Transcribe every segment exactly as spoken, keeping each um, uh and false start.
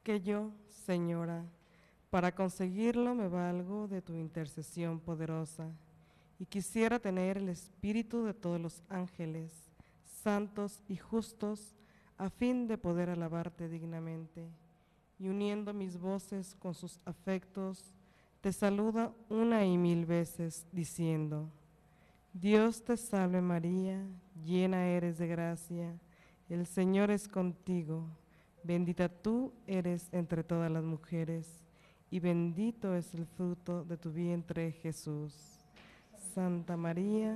que yo, Señora, para conseguirlo me valgo de tu intercesión poderosa, y quisiera tener el espíritu de todos los ángeles, santos y justos, a fin de poder alabarte dignamente. Y uniendo mis voces con sus afectos, te saluda una y mil veces, diciendo: Dios te salve María, llena eres de gracia, el Señor es contigo, bendita tú eres entre todas las mujeres, y bendito es el fruto de tu vientre, Jesús. Santa María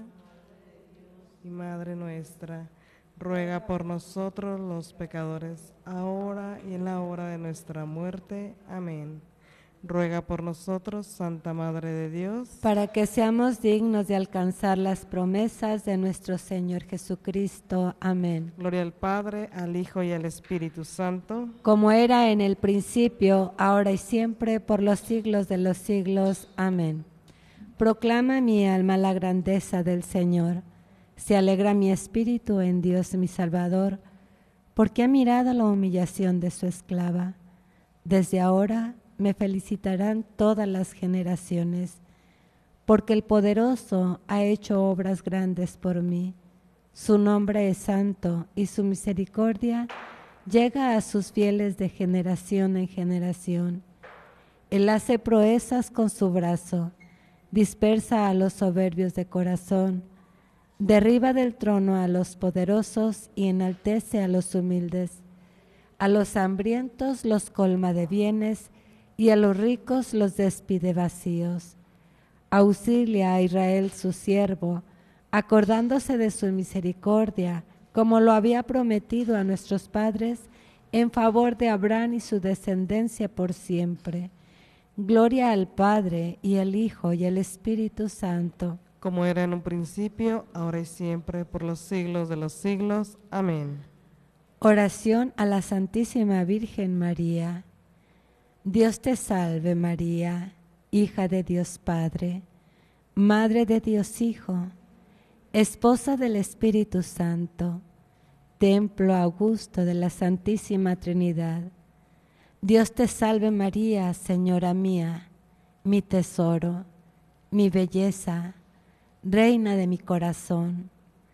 y Madre nuestra, ruega por nosotros los pecadores, ahora y en la hora de nuestra muerte. Amén. Ruega por nosotros, Santa Madre de Dios, para que seamos dignos de alcanzar las promesas de nuestro Señor Jesucristo. Amén. Gloria al Padre, al Hijo y al Espíritu Santo, como era en el principio, ahora y siempre, por los siglos de los siglos. Amén. Proclama mi alma la grandeza del Señor. Se alegra mi espíritu en Dios mi Salvador, porque ha mirado la humillación de su esclava. Desde ahora me felicitarán todas las generaciones, porque el Poderoso ha hecho obras grandes por mí. Su nombre es santo y su misericordia llega a sus fieles de generación en generación. Él hace proezas con su brazo, dispersa a los soberbios de corazón, derriba del trono a los poderosos y enaltece a los humildes. A los hambrientos los colma de bienes y a los ricos los despide vacíos. Auxilia a Israel su siervo, acordándose de su misericordia, como lo había prometido a nuestros padres, en favor de Abraham y su descendencia por siempre. Gloria al Padre, y al Hijo, y al Espíritu Santo. como era en un principio, ahora y siempre, por los siglos de los siglos. Amén. Oración a la Santísima Virgen María. Dios te salve María, hija de Dios Padre, Madre de Dios Hijo, Esposa del Espíritu Santo, Templo augusto de la Santísima Trinidad. Dios te salve María, Señora mía, mi tesoro, mi belleza, Reina de mi corazón,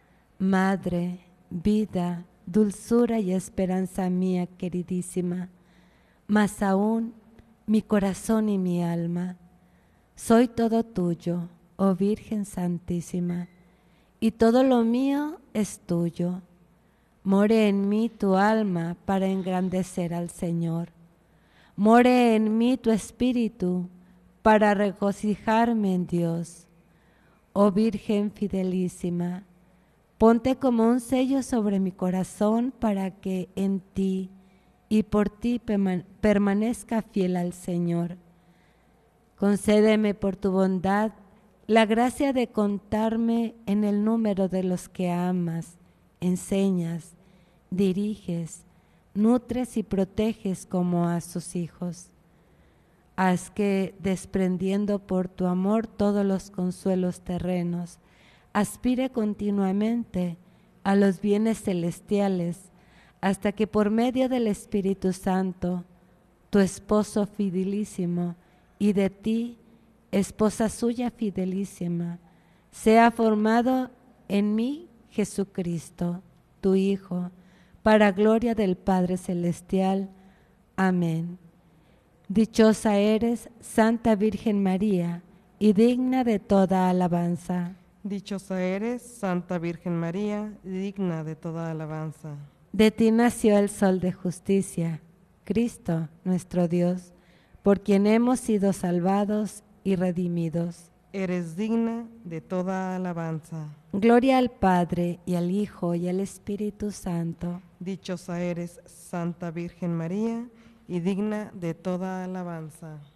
Madre, vida, dulzura y esperanza mía queridísima, más aún mi corazón y mi alma. Soy todo tuyo, oh Virgen Santísima, y todo lo mío es tuyo. More en mí tu alma para engrandecer al Señor. More en mí tu espíritu para regocijarme en Dios. Oh Virgen fidelísima, ponte como un sello sobre mi corazón para que en ti y por ti permanezca fiel al Señor. Concédeme por tu bondad la gracia de contarme en el número de los que amas, enseñas, diriges, nutres y proteges como a sus hijos. Haz que, desprendiendo por tu amor todos los consuelos terrenos, aspire continuamente a los bienes celestiales, hasta que por medio del Espíritu Santo, tu esposo fidelísimo, y de ti, esposa suya fidelísima, sea formado en mí Jesucristo, tu Hijo, para gloria del Padre Celestial. Amén. Dichosa eres, Santa Virgen María, y digna de toda alabanza. Dichosa eres, Santa Virgen María, digna de toda alabanza. De ti nació el Sol de Justicia, Cristo nuestro Dios, por quien hemos sido salvados y redimidos. Eres digna de toda alabanza. Gloria al Padre, y al Hijo, y al Espíritu Santo. Dichosa eres, Santa Virgen María, y digna de toda alabanza.